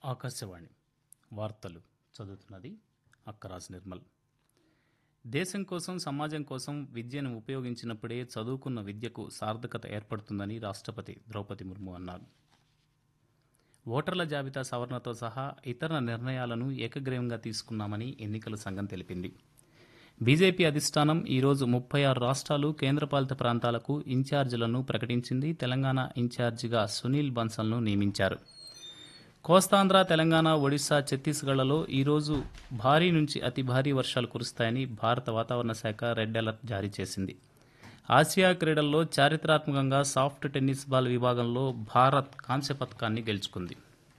ఆకాశవాణి వార్తలు చదువుతున్నది అక్కరాజ్ నిర్మల్. దేశం కోసం సమాజం కోసం విద్యను ఉపయోగించినప్పుడే చదువుకున్న విద్యకు సార్థకత ఏర్పడుతుందని రాష్ట్రపతి ద్రౌపది ముర్ము అన్నారు. ఓటర్ల జాబితా సవరణతో సహా ఇతర నిర్ణయాలను ఏకగ్రీవంగా తీసుకున్నామని ఎన్నికల సంఘం తెలిపింది. బీజేపీ అధిష్టానం ఈరోజు 36 రాష్ట్రాలు కేంద్రపాలిత ప్రాంతాలకు ఇన్ఛార్జీలను ప్రకటించింది. తెలంగాణ ఇన్ఛార్జిగా సునీల్ బన్సల్ను నియమించారు. కోస్తాంధ్ర, తెలంగాణ, ఒడిశా, ఛత్తీస్గఢ్లలో ఈరోజు భారీ నుంచి అతి భారీ వర్షాలు కురుస్తాయని భారత వాతావరణ శాఖ రెడ్ అలర్ట్ జారీ చేసింది. ఆసియా క్రీడల్లో చారిత్రాత్మకంగా సాఫ్ట్ టెన్నిస్ బాల్ విభాగంలో భారత్ కాంస్య పతకాన్ని గెలుచుకుంది.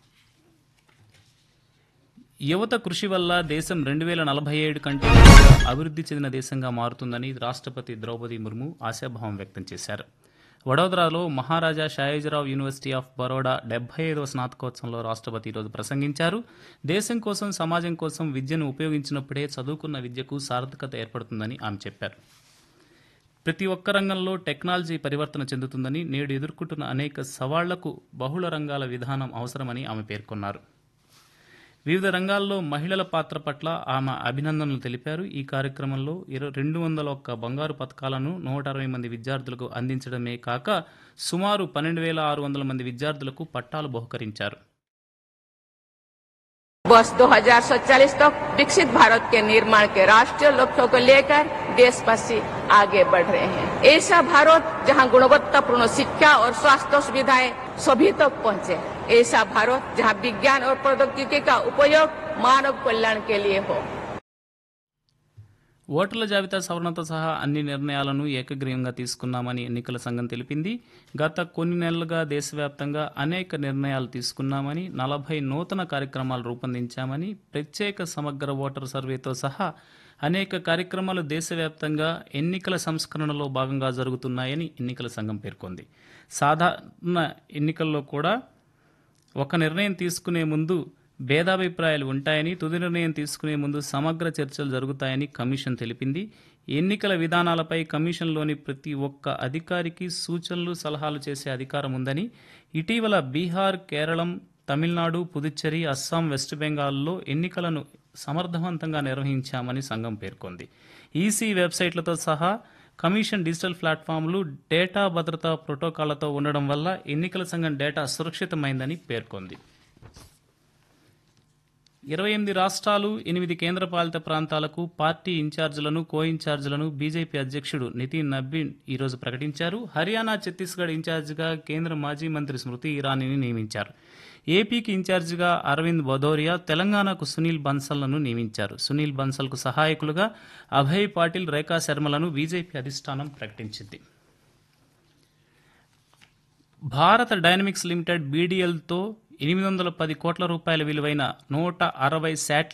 యువత కృషి వల్ల దేశం 2047 కంటే ముందుగా అభివృద్ధి చెందిన దేశంగా మారుతుందని రాష్ట్రపతి ద్రౌపది ముర్ము ఆశాభావం వ్యక్తం చేశారు. వడోదరాలో మహారాజా షాయిజీరావు యూనివర్సిటీ ఆఫ్ బరోడా 75వ స్నాతకోత్సవంలో రాష్ట్రపతి ఈరోజు ప్రసంగించారు. దేశం కోసం సమాజం కోసం విద్యను ఉపయోగించినప్పుడే చదువుకున్న విద్యకు సార్థకత ఏర్పడుతుందని ఆమె చెప్పారు. ప్రతి ఒక్క రంగంలో టెక్నాలజీ పరివర్తన చెందుతుందని, నేడు ఎదుర్కొంటున్న అనేక సవాళ్లకు బహుళ రంగాల విధానం అవసరమని ఆమె పేర్కొన్నారు. వివిధ రంగాల్లో మహిళల పాత్ర పట్ల ఆమె అభినందనలు తెలిపారు. ఈ కార్యక్రమంలో 201 బంగారు పతకాలను 160 మంది విద్యార్థులకు అందించడమే కాక సుమారు 12,600 మంది విద్యార్థులకు పట్టాలు బహుకరించారు. वर्ष 2047 तक विकसित भारत के निर्माण के राष्ट्रीय लक्ष्यों को लेकर देशवासी आगे बढ़ रहे हैं. ऐसा भारत जहां गुणवत्तापूर्ण शिक्षा और स्वास्थ्य सुविधाएं सभी तक पहुंचे. ऐसा भारत जहां विज्ञान और प्रौद्योगिकी का उपयोग मानव कल्याण के लिए हो. ఓటర్ల జాబితా సవరణతో సహా అన్ని నిర్ణయాలను ఏకగ్రీవంగా తీసుకున్నామని ఎన్నికల సంఘం తెలిపింది. గత కొన్ని నెలలుగా దేశవ్యాప్తంగా అనేక నిర్ణయాలు తీసుకున్నామని, 40 నూతన కార్యక్రమాలు రూపొందించామని, ప్రత్యేక సమగ్ర ఓటర్ సర్వేతో సహా అనేక కార్యక్రమాలు దేశవ్యాప్తంగా ఎన్నికల సంస్కరణలో భాగంగా జరుగుతున్నాయని ఎన్నికల సంఘం పేర్కొంది. సాధారణ ఎన్నికల్లో కూడా ఒక నిర్ణయం తీసుకునే ముందు భేదాభిప్రాయాలు ఉంటాయని, తుది నిర్ణయం తీసుకునే ముందు సమగ్ర చర్చలు జరుగుతాయని కమిషన్ తెలిపింది. ఎన్నికల విధానాలపై కమిషన్లోని ప్రతి ఒక్క అధికారికి సూచనలు, సలహాలు చేసే అధికారం ఉందని, ఇటీవల బీహార్, కేరళం, తమిళనాడు, పుదుచ్చేరి, అస్సాం, వెస్ట్ బెంగాల్లో ఎన్నికలను సమర్థవంతంగా నిర్వహించామని సంఘం పేర్కొంది. ఈసీ వెబ్సైట్లతో సహా కమిషన్ డిజిటల్ ప్లాట్ఫామ్లు డేటా భద్రతా ప్రోటోకాళ్లతో ఉండడం వల్ల ఎన్నికల సంఘం డేటా సురక్షితమైందని పేర్కొంది. 28 రాష్ట్రాలు, 8 కేంద్రపాలిత ప్రాంతాలకు పార్టీ ఇన్ఛార్జీలను, కో ఇన్ఛార్జీలను బీజేపీ అధ్యక్షుడు నితిన్ నబీన్ ఈరోజు ప్రకటించారు. హర్యానా, ఛత్తీస్గఢ్ ఇన్ఛార్జిగా కేంద్ర మాజీ మంత్రి స్మృతి ఇరానీని నియమించారు. ఏపీకి ఇన్ఛార్జిగా అరవింద్ భదౌరియా, తెలంగాణకు సునీల్ బన్సల్ను నియమించారు. సునీల్ బన్సల్కు సహాయకులుగా అభయ్ పాటిల్, రేఖా శర్మలను బీజేపీ అధిష్టానం ప్రకటించింది. భారత డైనమిక్స్ లిమిటెడ్ బీడీఎల్తో 810 కోట్ల రూపాయల విలువైన 160 శాటిలైట్